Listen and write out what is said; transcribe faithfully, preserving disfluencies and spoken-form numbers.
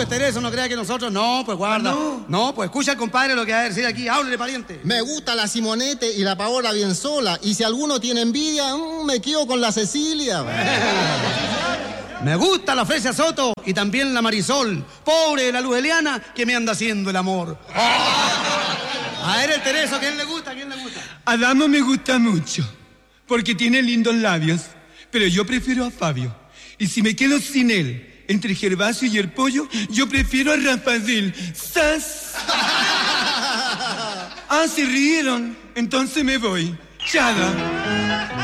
pues Teresa, no crea que nosotros... No, pues guarda. Ah, no. No, pues escucha al compadre lo que va a decir aquí. Háblele, pariente. Me gusta la Simonete y la Paola bien sola. Y si alguno tiene envidia, mmm, me quedo con la Cecilia. Me gusta la Fresia Soto y también la Marisol. Pobre de la Luz Eliana que me anda haciendo el amor. A ver, el Tereso, ¿quién le gusta? ¿Quién le gusta? Adamo me gusta mucho, porque tiene lindos labios, pero yo prefiero a Fabio. Y si me quedo sin él, entre Gervasio y el pollo, yo prefiero a Rafael. ¡Sas! Ah, se rieron. Entonces me voy. Chada.